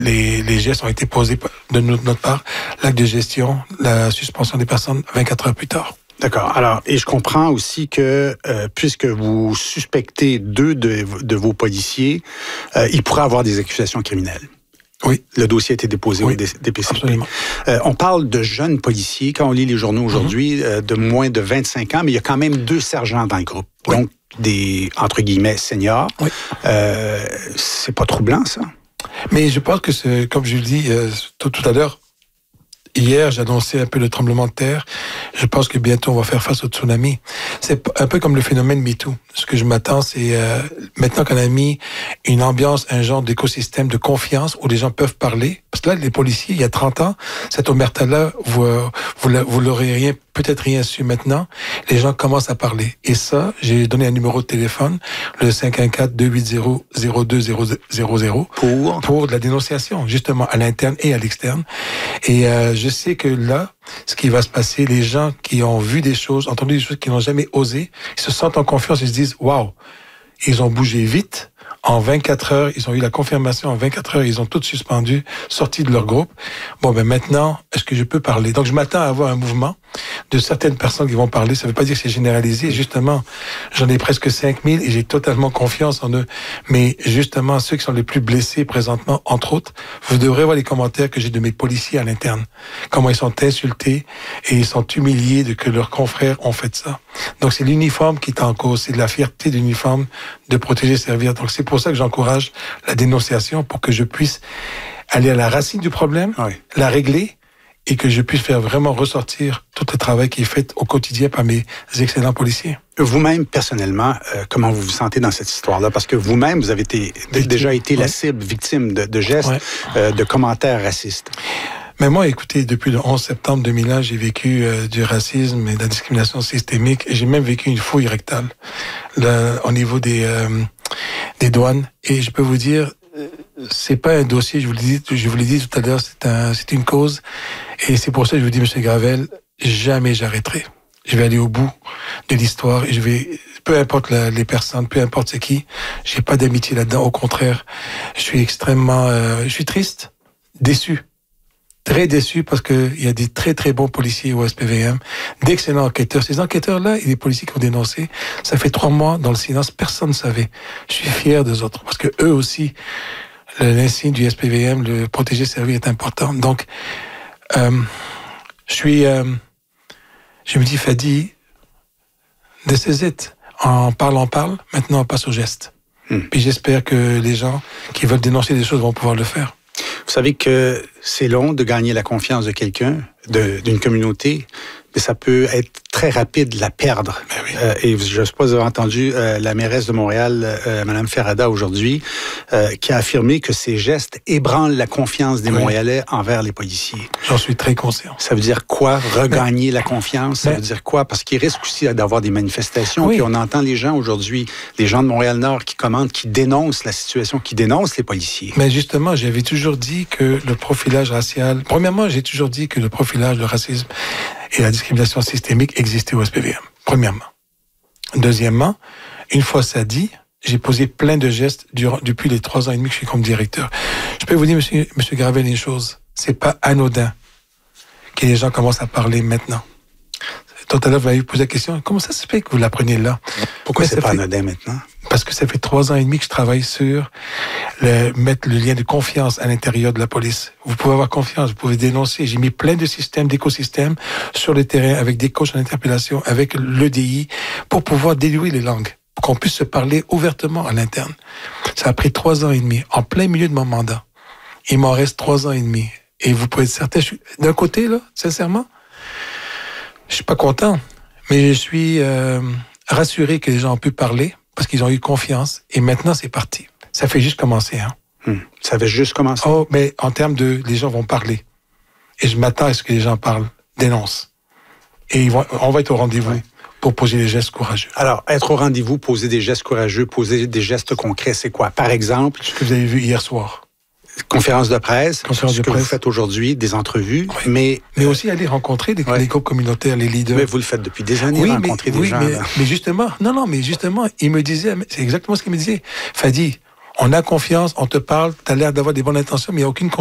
Les gestes ont été posés de notre part. L'acte de gestion, la suspension des personnes 24 heures plus tard. D'accord. Alors, et je comprends aussi que puisque vous suspectez 2 de vos policiers, il pourrait avoir des accusations criminelles. Oui. Le dossier a été déposé au DPCP. Absolument. On parle de jeunes policiers. Quand on lit les journaux aujourd'hui, de moins de 25 ans, mais il y a quand même 2 sergents dans le groupe. Oui. Donc, des, entre guillemets, seniors. Oui. C'est pas troublant, ça? Mais je pense que c'est, comme je le dis tout à l'heure, hier, j'ai annoncé un peu le tremblement de terre. Je pense que bientôt, on va faire face au tsunami. C'est un peu comme le phénomène MeToo. Ce que je m'attends, c'est maintenant qu'on a mis une ambiance, un genre d'écosystème de confiance où les gens peuvent parler. Parce que là, les policiers, il y a 30 ans, cette omerta-là, vous l'aurez peut-être rien su maintenant. Les gens commencent à parler. Et ça, j'ai donné un numéro de téléphone, le 514-280-0200. Pour de la dénonciation, justement, à l'interne et à l'externe. Et je sais que là, ce qui va se passer, les gens qui ont vu des choses, entendu des choses qu'ils n'ont jamais osé, ils se sentent en confiance, ils se disent, waouh, ils ont bougé vite. En 24 heures, ils ont eu la confirmation. En 24 heures, ils ont tous suspendu, sortis de leur groupe. Bon, ben maintenant, est-ce que je peux parler? Donc, je m'attends à avoir un mouvement de certaines personnes qui vont parler. Ça ne veut pas dire que c'est généralisé. Justement, j'en ai presque 5000 et j'ai totalement confiance en eux. Mais justement, ceux qui sont les plus blessés présentement, entre autres, vous devrez voir les commentaires que j'ai de mes policiers à l'interne. Comment ils sont insultés et ils sont humiliés de que leurs confrères ont fait ça. Donc, c'est l'uniforme qui est en cause. C'est de la fierté de l'uniforme de protéger, servir. Donc, c'est pour ça que j'encourage la dénonciation pour que je puisse aller à la racine du problème, la régler et que je puisse faire vraiment ressortir tout le travail qui est fait au quotidien par mes excellents policiers. Vous-même, personnellement, comment vous vous sentez dans cette histoire-là? Parce que vous-même, vous avez déjà été la cible, victime de gestes, de commentaires racistes. Mais moi, écoutez, depuis le 11 septembre 2001, j'ai vécu du racisme et de la discrimination systémique. Et j'ai même vécu une fouille rectale au niveau des douanes. Et je peux vous dire, c'est pas un dossier, je vous l'ai dit tout à l'heure, c'est une cause. Et c'est pour ça que je vous dis, M. Gravel, jamais j'arrêterai. Je vais aller au bout de l'histoire et peu importe les personnes, peu importe c'est qui, j'ai pas d'amitié là-dedans. Au contraire, je suis je suis triste, déçu. Très déçu parce que il y a des très très bons policiers au SPVM, d'excellents enquêteurs. Ces enquêteurs-là et les policiers qui ont dénoncé, ça fait 3 mois dans le silence, personne ne savait. Je suis fier des autres parce que eux aussi, l'insigne du SPVM, le protéger, servir est important. Donc, je me dis, Fadi, this is it. On parle. Maintenant, on passe au geste. Puis j'espère que les gens qui veulent dénoncer des choses vont pouvoir le faire. Vous savez que c'est long de gagner la confiance de quelqu'un, d'une communauté, mais ça peut être très rapide de la perdre. Ben oui. Et je ne sais pas si vous avez entendu la mairesse de Montréal, Mme Ferrada, aujourd'hui, qui a affirmé que ces gestes ébranlent la confiance des Montréalais envers les policiers. J'en suis très conscient. Ça veut dire quoi, regagner la confiance? Ça veut dire quoi? Parce qu'il risque aussi d'avoir des manifestations. Puis on entend les gens aujourd'hui, les gens de Montréal-Nord qui commentent, qui dénoncent la situation, qui dénoncent les policiers. Mais justement, j'avais toujours dit que le profilage racial... Premièrement, j'ai toujours dit que le profilage, le racisme et la discrimination systémique existaient au SPVM. Premièrement. Deuxièmement, une fois ça dit, j'ai posé plein de gestes depuis les 3 ans et demi que je suis comme directeur. Je peux vous dire, monsieur Gravel, une chose. C'est pas anodin que les gens commencent à parler maintenant. Tout à l'heure, vous m'avez posé la question, comment ça se fait que vous l'apprenez là? Pourquoi c'est pas anodin maintenant? Parce que ça fait 3 ans et demi que je travaille sur mettre le lien de confiance à l'intérieur de la police. Vous pouvez avoir confiance, vous pouvez dénoncer. J'ai mis plein de systèmes, d'écosystèmes sur le terrain avec des coachs en interpellation, avec l'EDI, pour pouvoir délier les langues, pour qu'on puisse se parler ouvertement à l'interne. Ça a pris 3 ans et demi, en plein milieu de mon mandat. Il m'en reste 3 ans et demi. Et vous pouvez être certain, d'un côté, là, sincèrement, je suis pas content, mais je suis rassuré que les gens ont pu parler parce qu'ils ont eu confiance. Et maintenant, c'est parti. Ça fait juste commencer. Ça fait juste commencer? Oh, mais en termes de... Les gens vont parler. Et je m'attends à ce que les gens parlent, dénoncent. Et on va être au rendez-vous pour poser des gestes courageux. Alors, être au rendez-vous, poser des gestes courageux, poser des gestes concrets, c'est quoi? Par exemple... Ce que vous avez vu hier soir. Conférence de presse, ce que vous faites aujourd'hui, des entrevues, mais aussi aller rencontrer les groupes communautaires, les leaders. Mais vous le faites depuis des années, rencontrer des gens. Mais justement, ils me disaient, c'est exactement ce qu'ils me disaient. Fadi, On a confiance, on te parle, tu as l'air d'avoir des bonnes intentions, mais il n'y a aucune